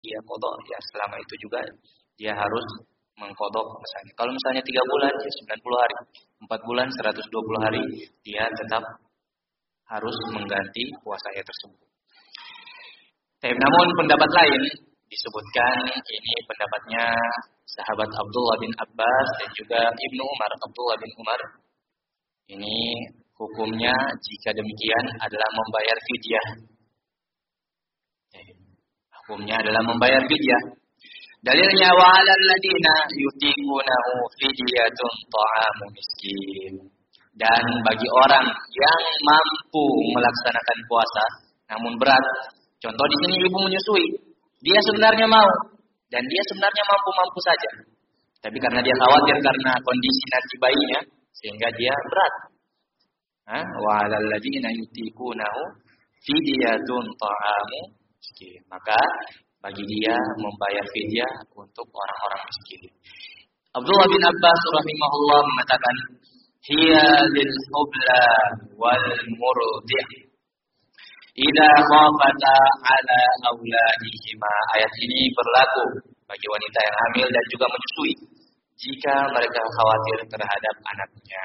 dia qadha, ya selama itu juga dia harus mengqadha puasanya. Kalau misalnya 3 bulan ya 90 hari, 4 bulan 120 hari, dia tetap harus mengganti puasanya tersebut. Namun pendapat lain disebutkan ini pendapatnya sahabat Abdullah bin Abbas dan juga Ibnu Umar. Abdullah bin Umar ini hukumnya jika demikian adalah membayar fidyah. Hukumnya adalah membayar fidyah. Dalilnya wa 'alal ladina yutiqunahu fidyatun ta'amu miskin. Dan bagi orang yang mampu melaksanakan puasa namun berat, contoh di sini ibu menyusui, dia sebenarnya mau dan dia sebenarnya mampu-mampu saja. Tapi karena dia khawatir karena kondisi nanti bayinya sehingga dia berat. Wa 'alal ladina yutiqunahu fidyatun ta'amu miskin. Maka bagi dia membayar fidyah untuk orang-orang miskin. Abdullah bin Abbas rahimahullah mengatakan, hiya lil hubla wal murdi' idza khafata ala auladihima. Ayat ini berlaku bagi wanita yang hamil dan juga menyusui jika mereka khawatir terhadap anaknya.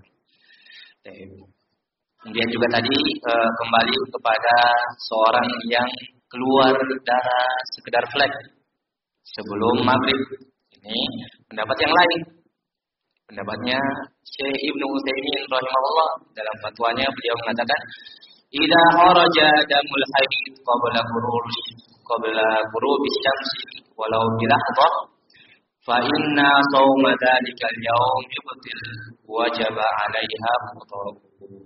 Kemudian juga tadi kembali kepada seorang yang keluar darah sekedar flek sebelum maghrib. Ini pendapat yang lain. Pendapatnya Syekh Ibnu Utsaimin rahimahullah dalam fatwanya beliau mengatakan, idza kharaja damul haid qabla ghurubi syamsi walau bilahdah fa inna shauma dzalikal yaum yubtil wajaba 'alaiha qada'u.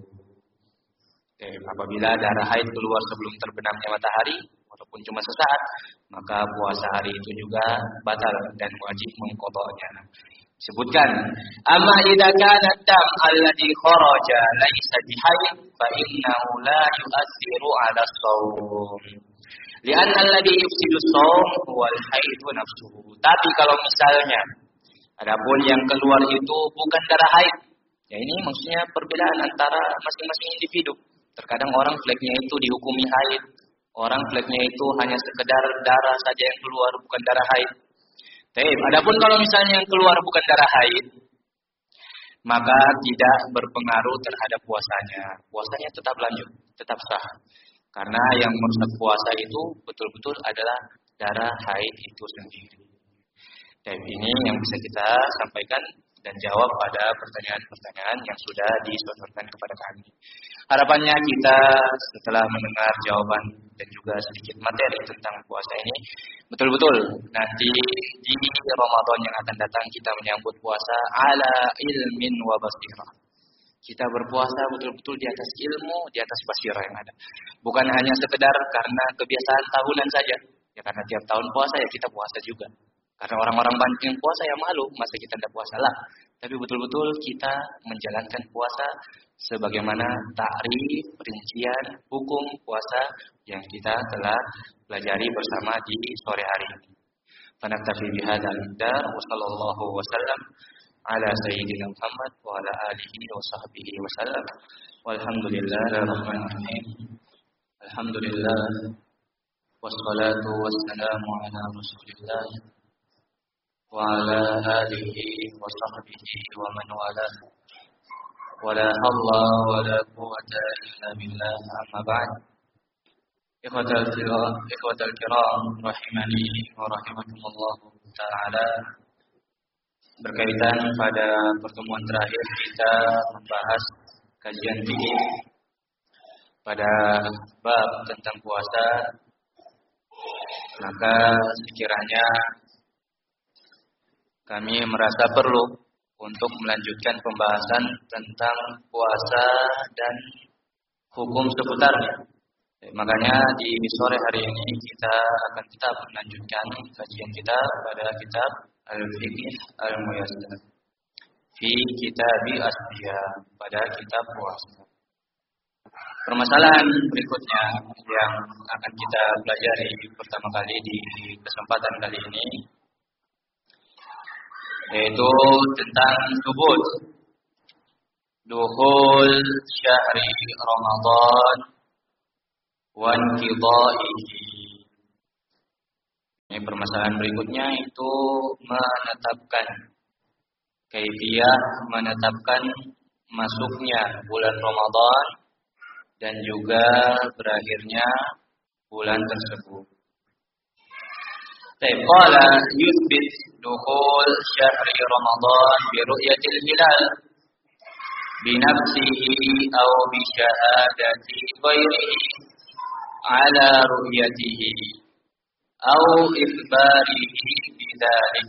Apabila darah haid keluar sebelum terbenamnya matahari walaupun cuma sesaat, maka puasa hari itu juga batal dan wajib mengqada'nya. Sebutkan, amma idza kana dam alladhi kharaja laysa bihayd fa innahu la yu'athiru 'ala as-shaum. Li'anna alladhi yufsidu as-shaum huwa al-hayd nafsuhu. Tapi kalau misalnya adapun yang keluar itu bukan darah haid, ya ini maksudnya perbedaan antara masing-masing individu. Terkadang orang fleknya itu dihukumi haid, orang fleknya itu hanya sekedar darah saja yang keluar, bukan darah haid. Adapun kalau misalnya yang keluar bukan darah haid, maka tidak berpengaruh terhadap puasanya. Puasanya tetap lanjut, tetap sah. Karena yang merusak puasa itu betul-betul adalah darah haid itu sendiri. Dan ini yang bisa kita sampaikan dan jawab pada pertanyaan-pertanyaan yang sudah disodorkan kepada kami. Harapannya kita setelah mendengar jawaban dan juga sedikit materi tentang puasa ini, betul-betul nanti di Ramadan yang akan datang kita menyambut puasa ala ilmin wa basirah. Kita berpuasa betul-betul di atas ilmu, di atas basirah yang ada. Bukan hanya sekedar karena kebiasaan tahunan saja. Ya karena tiap tahun puasa ya kita puasa juga. Karena orang-orang banyak yang puasa ya malu, masa kita tidak puasa lah. Tapi betul-betul kita menjalankan puasa sebagaimana ta'rif, perincian, hukum puasa yang kita telah pelajari bersama di sore hari ini. Fanaktafi bihadzal qadar wa sallallahu wasallam ala sayyidina Muhammad wa ala alihi wa sahbihi wasallam. Walhamdulillahirabbil alamin. Alhamdulillah wassalatu wassalamu ala Rasulillah wa ala alihi wa sahbihi wa man walah. Wala hawla wala quwwata illa billah, amma ba'd. Ikhwatal kiram rahimani wa rahimakumullah ta'ala. Berkaitan pada pertemuan terakhir kita membahas kajian fikih pada bab tentang puasa, maka sekiranya kami merasa perlu untuk melanjutkan pembahasan tentang puasa dan hukum seputarnya. Makanya di sore hari ini kita akan tetap melanjutkan kajian kita pada kitab Al-Fiqh Al-Muyassar fi Kitab Asbiyah, pada kitab puasa. Permasalahan berikutnya yang akan kita pelajari pertama kali di kesempatan kali ini yaitu tentang dukhul syahri Ramadan wa inqidha'ihi. Ini permasalahan berikutnya itu menetapkan kaifiyah, menetapkan masuknya bulan Ramadan dan juga berakhirnya bulan tersebut. Qala yuthbit dukhul syahri Ramadan bi ru'yatil hilal bi nafsihi aw bi syahadati ghairihi ala ru'yatihi aw ikhbarihi bidzalik.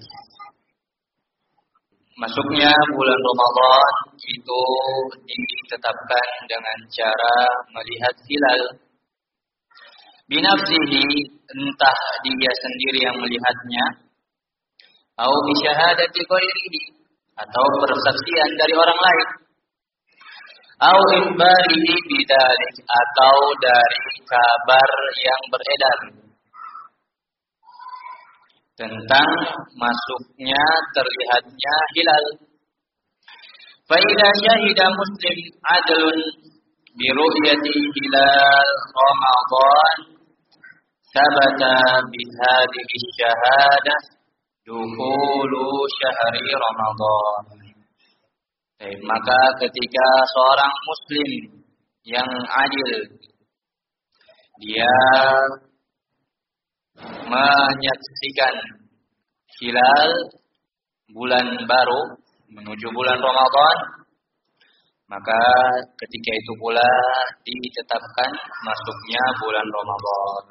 Masuknya bulan Ramadan itu ditetapkan dengan cara melihat hilal binafsihi, entah dia sendiri yang melihatnya, atau bisyahadati ghairihi, atau persaksian dari orang lain, atau ikhbarihi bidzalik, atau dari kabar yang beredar tentang masuknya terlihatnya hilal. Fa idza syahida muslim adlun bi ru'yati hilal Ramadan sabata bi hadhihi syahadah dukhulu syahri Ramadan. Maka ketika seorang muslim yang adil dia menyaksikan hilal bulan baru menuju bulan Ramadan, maka ketika itu pula ditetapkan masuknya bulan Ramadan.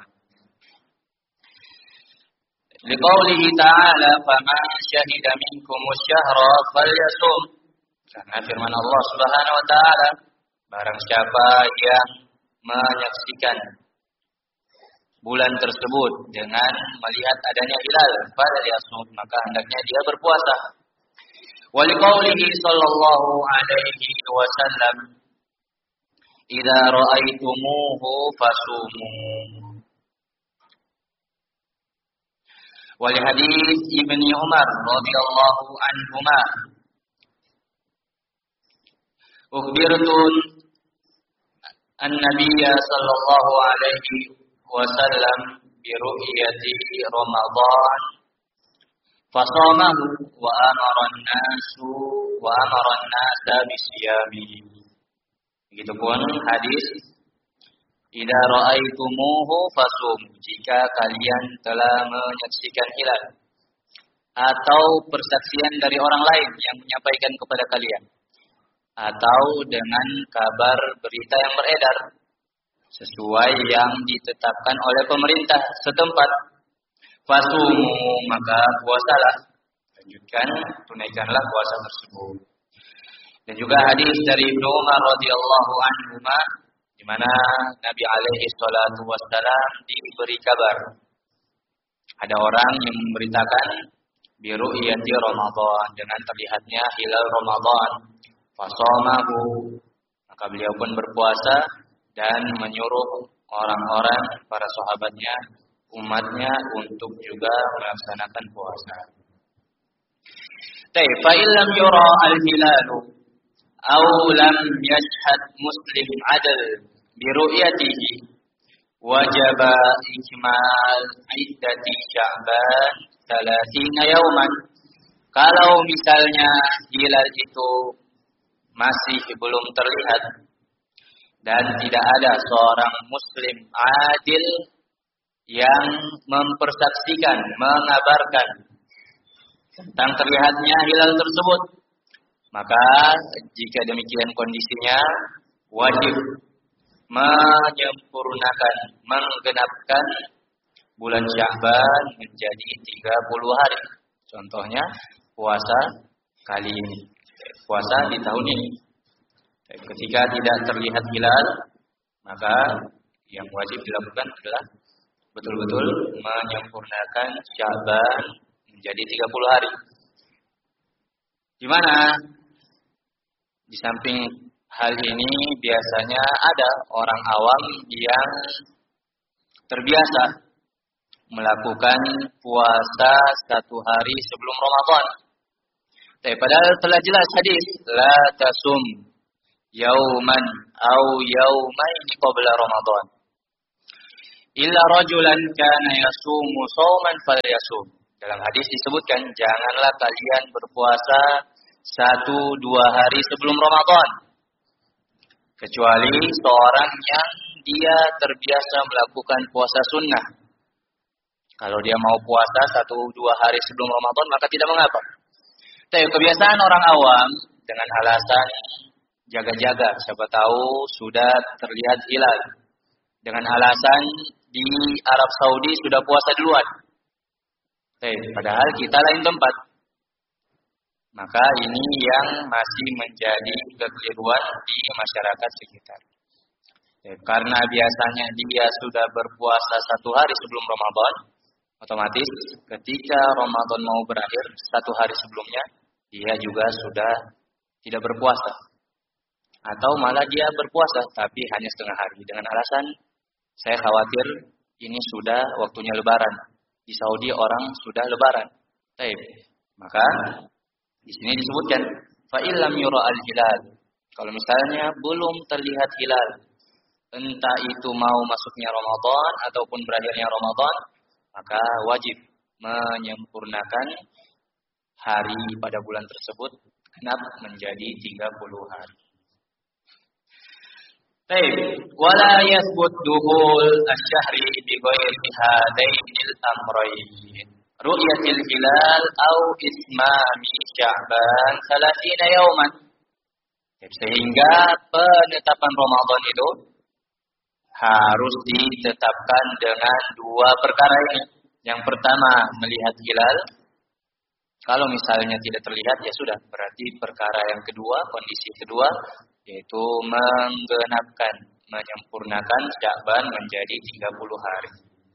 Liqaulihi ta'ala faman syahida minkumus syahra falyasum. Karena firman Allah Subhanahu wa taala, barang siapa yang menyaksikan bulan tersebut dengan melihat adanya hilal, falyasum, maka hendaknya dia berpuasa. Wa liqaulihi sallallahu alaihi wasallam, idza ra'aitumuhu fasumu. Wa li hadits Ibnu Umar radhiyallahu anhuma, ukhbirtun an-nabiyya sallallahu alaihi wasallam bi ru'yati Ramadan fasamahu wa amara an-nasa bisiyami. Begitupun hadis idza ra'aitumuhu fasum, jika kalian telah menyaksikan hilal, atau persaksian dari orang lain yang menyampaikan kepada kalian, atau dengan kabar berita yang beredar sesuai yang ditetapkan oleh pemerintah setempat, fasumu, maka puasalah, lanjutkan, tunaikanlah puasa tersebut. Dan juga hadis dari Ibnu Umar radhiyallahu anhu, di mana Nabi alaihi salatu wassalam diberi kabar ada orang yang memberitakan bi ru'yati Ramadan, dengan terlihatnya hilal Ramadan, fasamahu, maka beliau pun berpuasa dan menyuruh orang-orang, para sahabatnya, umatnya untuk juga melaksanakan puasa. Fa illam yura al-hilalu aw lam yashhad muslim adl bi ru'yatihi wajaba ikmal iddati Sya'ban 30 yauman. Kalau misalnya hilal itu masih belum terlihat dan tidak ada seorang muslim adil yang mempersaksikan, mengabarkan tentang terlihatnya hilal tersebut, maka jika demikian kondisinya wajib menyempurnakan, menggenapkan bulan Sya'ban menjadi 30 hari. Contohnya puasa kali ini, puasa di tahun ini. Ketika tidak terlihat hilal, maka yang wajib dilakukan adalah betul-betul menyempurnakan Sya'ban menjadi 30 hari. Di mana di samping hal ini biasanya ada orang awam yang terbiasa melakukan puasa 1 hari sebelum Ramadan. Padahal telah jelas hadis, la tasum yauman au yaumaini qabla Ramadan. Illa rajulan kana yasumu shauman falyasum. Dalam hadis disebutkan, janganlah kalian berpuasa 1-2 hari sebelum Ramadan. Kecuali seorang yang dia terbiasa melakukan puasa sunnah. Kalau dia mau puasa 1-2 hari sebelum Ramadan, maka tidak mengapa. Tapi kebiasaan orang awam dengan alasan jaga-jaga, siapa tahu sudah terlihat hilal. Dengan alasan di Arab Saudi sudah puasa duluan. Padahal kita lain tempat. Maka ini yang masih menjadi kekeliruan di masyarakat sekitar. Karena biasanya dia sudah berpuasa 1 hari sebelum Ramadan, otomatis ketika Ramadan mau berakhir 1 hari sebelumnya, dia juga sudah tidak berpuasa. Atau malah dia berpuasa tapi hanya setengah hari dengan alasan saya khawatir ini sudah waktunya lebaran. Di Saudi orang sudah lebaran. Maka di sini disebutkan fa illam yura al-hilal. Kalau misalnya belum terlihat hilal, entah itu mau masuknya Ramadan ataupun berakhirnya Ramadan, maka wajib menyempurnakan hari pada bulan tersebut genap menjadi 30 hari. Wala yathbut duhul asy-syahri bi ghairi hadainil amrayn. Ru'yatil hilal au ismami Sya'ban 30 yauman. Sehingga penetapan Ramadan itu harus ditetapkan dengan 2 perkara ini. Yang pertama, melihat hilal. Kalau misalnya tidak terlihat, ya sudah. Berarti perkara yang kedua, kondisi kedua, yaitu menggenapkan, menyempurnakan Sya'ban menjadi 30 hari.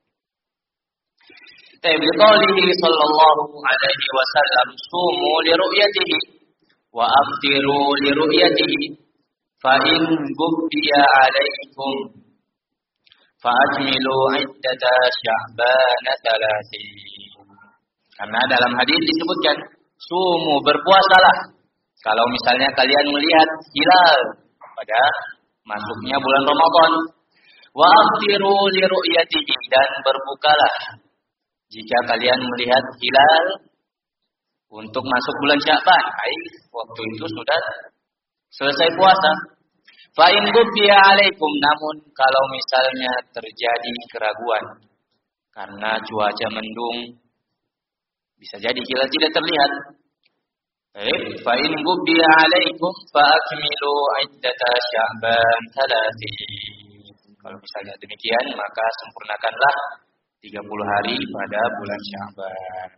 Biqaulihi sallallahu alaihi wasallam, sumu li ru'yatihi wa aftiru li ru'yatihi fa in gubbiya alaikum fa ajmilu iddata Sya'ban 30. Karena dalam hadis disebutkan, sumu, berpuasalah kalau misalnya kalian melihat hilal pada masuknya bulan Ramadan. Wa aftiru li ru'yatihi, dan berbukalah jika kalian melihat hilal untuk masuk bulan Sya'ban. Waktu itu sudah selesai puasa. Fa in gubbiya alaikum, namun kalau misalnya terjadi keraguan karena cuaca mendung, bisa jadi hilal tidak terlihat. Fa in gubbiya alaikum fa akmilu iddata Sya'ban 30. Kalau misalnya demikian, maka sempurnakanlah 30 hari pada bulan Sya'ban.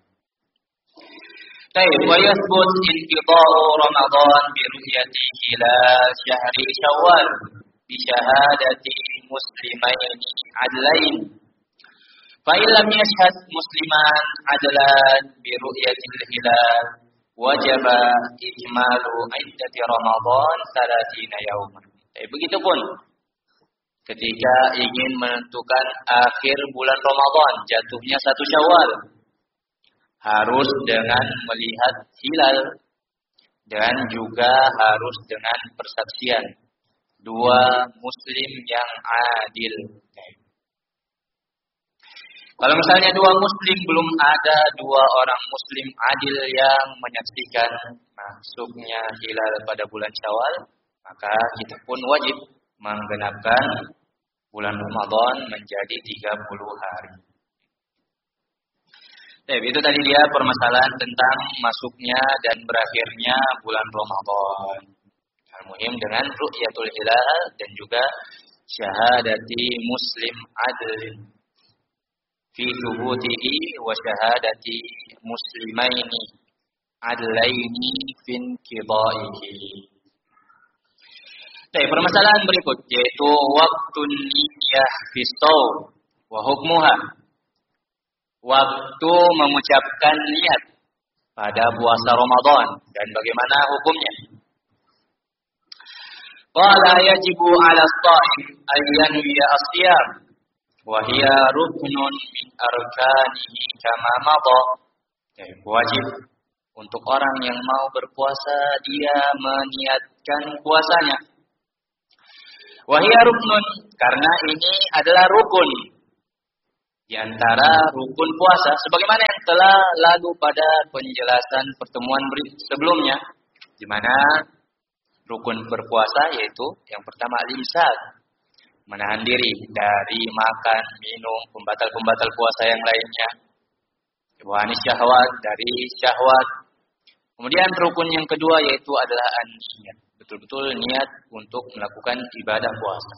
Wa yathbut inqida'u Ramadan bi ru'yati hilal syahri Syawal bi syahadati muslimain adlain. Fa illam yashhad musliman adlan bi ru'yatil hilal wajaba ijmalu iddati Ramadan 30 yauman. Begitupun ketika ingin menentukan akhir bulan Ramadan, jatuhnya 1 Syawal, harus dengan melihat hilal dan juga harus dengan persaksian 2 muslim yang adil. Kalau misalnya 2 muslim, belum ada 2 orang muslim adil yang menyaksikan masuknya hilal pada bulan Syawal, maka kita pun wajib menggenapkan bulan Ramadan menjadi 30 hari. Itu tadi dia permasalahan tentang masuknya dan berakhirnya bulan Ramadan. Al-muhim dengan ru'yatul hilal dan juga syahadati muslim adlin fi thubutihi wa syahadati muslimaini adlaini fin qidaihi. Permasalahan berikut yaitu waktu niyah fi shaum wa hukmuha. Waktu mengucapkan niat pada puasa Ramadan dan bagaimana hukumnya. Qala yajibu 'ala as-sha'im an yanwiya as-shiyam wa hiya ruknun min arkanihi kama madha. Wajib untuk orang yang mau berpuasa dia meniatkan puasanya. Wa hiya ruknun, karena ini adalah rukun di antara rukun puasa sebagaimana yang telah lalu pada penjelasan pertemuan sebelumnya, di mana rukun berpuasa yaitu yang pertama al-imsak, menahan diri dari makan, minum, pembatal-pembatal puasa yang lainnya. Wa syahwat, dari syahwat. Kemudian rukun yang kedua yaitu adalah an-niyat, betul-betul niat untuk melakukan ibadah puasa.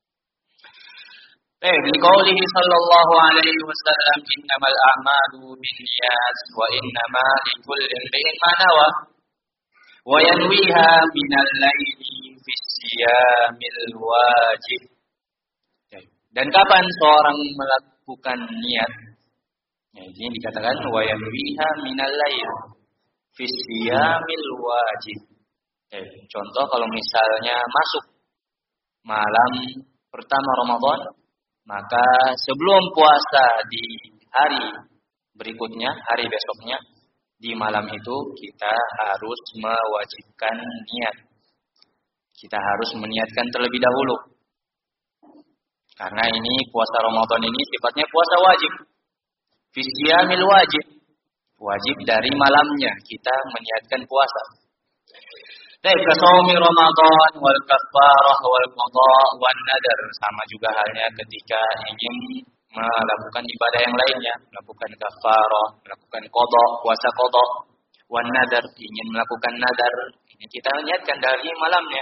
Liqaulihi sallallahu alaihi wasallam innamal a'malu binniyat wa innama likulli imrin ma nawa wa yanwiha minal laili fi siyamil wajib. Dan kapan seorang melakukan niat? Ya, ini dikatakan wa yanwiha minal lail fi siyamil wajib. Contoh kalau misalnya masuk malam pertama Ramadan, maka sebelum puasa di hari berikutnya, hari besoknya, di malam itu kita harus mewajibkan niat. Kita harus meniatkan terlebih dahulu. Karena ini puasa Ramadan ini sifatnya puasa wajib. Fisyamil wajib. Wajib dari malamnya kita meniatkan puasa. Kasawmi Ramadan wal kafarah wal qada wan nadar, sama juga halnya ketika ingin melakukan ibadah yang lainnya, melakukan kafarah, melakukan qada, puasa qada, wan nadar, ingin melakukan nadar, ini kita niatkan dari malamnya.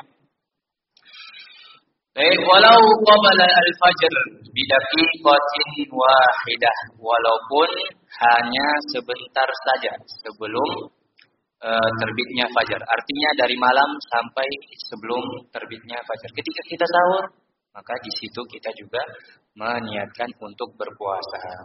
Walau qabla al-fajr bidaqiqatin wahidah, walaupun hanya sebentar saja sebelum terbitnya fajar. Artinya dari malam sampai sebelum terbitnya fajar. Ketika kita sahur, maka di situ kita juga meniatkan untuk berpuasa.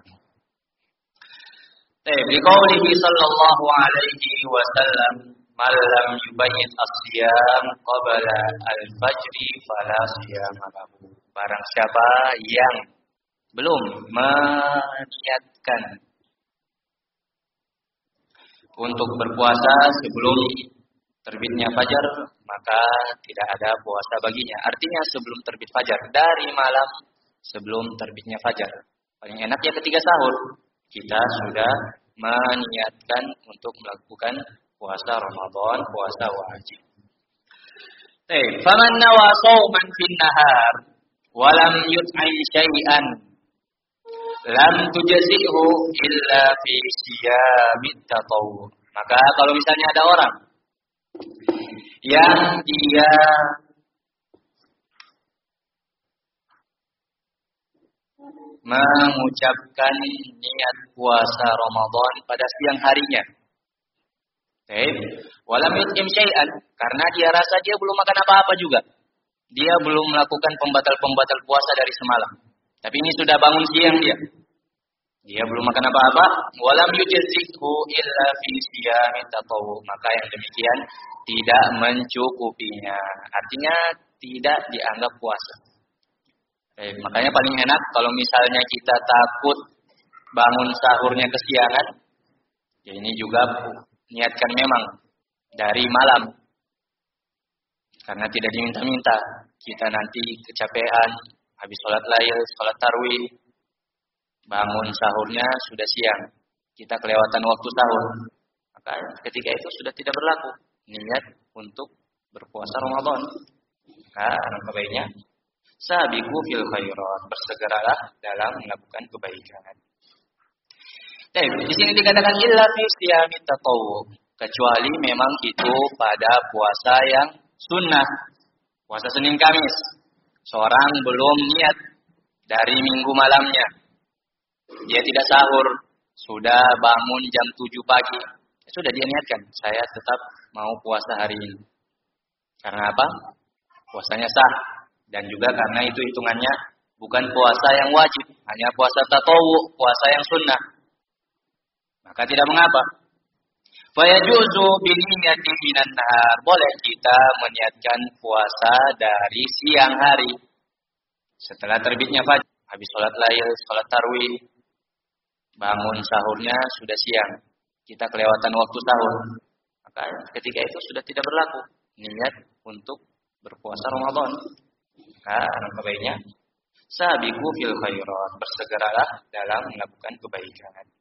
Biqaulihi sallallahu alaihi wasallam, "Man lam yubayyit as-siyam qabla al-fajri fala siyama lahu." Barang siapa yang belum meniatkan untuk berpuasa sebelum terbitnya fajar, maka tidak ada puasa baginya. Artinya sebelum terbit fajar, dari malam sebelum terbitnya fajar. Paling enak ya ketika sahur, kita sudah meniatkan untuk melakukan puasa Ramadan, puasa wajib. Faman nawa shauman fin nahar wa lam yut'im syai'an lam tujzi'hu illa fi siyamit tatawwu. Maka kalau misalnya ada orang yang dia mengucapkan niat puasa Ramadan pada siang harinya, walam yut'im syai'an, karena dia rasa dia belum makan apa-apa juga, dia belum melakukan pembatal-pembatal puasa dari semalam. Tapi ini sudah bangun siang dia belum makan apa-apa, walam yujzihu illa fi siyamit tatawwu, maka yang demikian tidak mencukupinya. Artinya tidak dianggap puasa. Makanya paling enak kalau misalnya kita takut bangun sahurnya kesiangan, ya ini juga niatkan memang dari malam. Karena tidak diminta-minta, kita nanti kecapean habis sholat lail, sholat tarawih, bangun sahurnya sudah siang, kita kelewatan waktu sahur, maka ketika itu sudah tidak berlaku niat untuk berpuasa Ramadan. Maka alangkah baiknya sabiqu fil khairat, bersegeralah dalam melakukan kebaikan. Di sini dikatakan illa fi siyamit tatawwu, kecuali memang itu pada puasa yang sunnah, puasa Senin Kamis. Seorang belum niat dari minggu malamnya, dia tidak sahur, sudah bangun jam 7 pagi, sudah dia niatkan, saya tetap mau puasa hari ini. Karena apa? Puasanya sah. Dan juga karena itu hitungannya bukan puasa yang wajib, hanya puasa tatawwu, puasa yang sunnah. Maka tidak mengapa. Fayajuzu biniyati minan nahar, boleh kita meniatkan puasa dari siang hari. Setelah terbitnya fajar, habis sholat lail, sholat tarawih, bangun sahurnya sudah siang, kita kelewatan waktu sahur, maka ketika itu sudah tidak berlaku niat untuk berpuasa Ramadan. Maka alangkah baiknya sabiqu fil khairat, bersegeralah dalam melakukan kebaikan.